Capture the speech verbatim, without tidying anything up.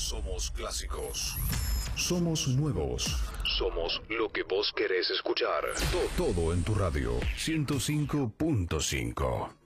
Somos clásicos. Somos nuevos. Somos lo que vos querés escuchar. To- Todo en tu radio. ciento cinco punto cinco.